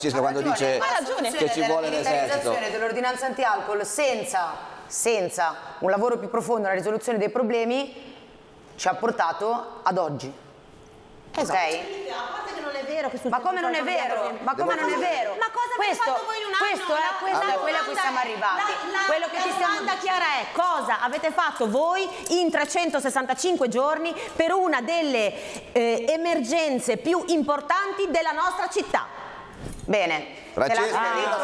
quando dice che ci vuole l'esercito. La dell'ordinanza anti-alcol senza un lavoro più profondo nella risoluzione dei problemi ci ha portato ad oggi. Esatto. Okay? A parte che non è vero che ma come non è vero? Ma come non è vero? Ma cosa avete fatto voi in un anno? Questo è quello a cui siamo arrivati. La domanda chiara è: cosa avete fatto voi in 365 giorni per una delle emergenze più importanti della nostra città? Bene. Francesca, io la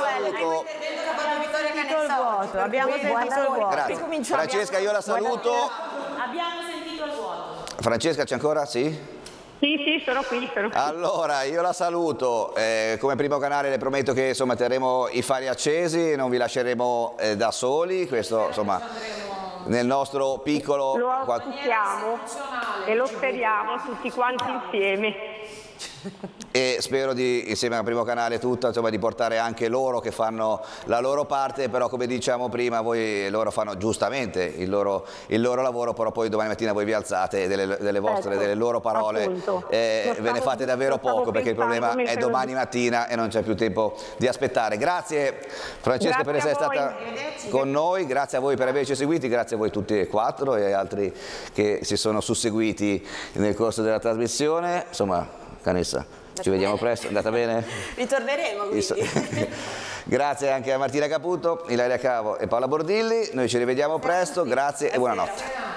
saluto. Abbiamo sentito il vuoto. Grazie. Francesca, io la saluto. Abbiamo sentito il vuoto. Francesca, c'è ancora? Sì? Sì, sono qui. Allora, io la saluto, come primo canale le prometto che insomma terremo i fari accesi, non vi lasceremo da soli, questo insomma nel nostro piccolo... Lo auspichiamo e lo speriamo tutti quanti insieme. E spero di, insieme al primo canale tutto, insomma, di portare anche loro che fanno la loro parte, però come diciamo prima, loro fanno giustamente il loro lavoro, però poi domani mattina voi vi alzate e delle vostre, delle loro parole ve ne fate davvero poco, perché il problema è domani mattina e non c'è più tempo di aspettare. Grazie Francesca per essere stata con noi, grazie a voi per averci seguiti, grazie a voi tutti e quattro e altri che si sono susseguiti nel corso della trasmissione. Insomma, Canessa, ci vediamo presto, è andata bene? Ritorneremo quindi. Grazie anche a Martina Caputo, Ilaria Cavo e Paola Bordilli, noi ci rivediamo presto, grazie e buonanotte.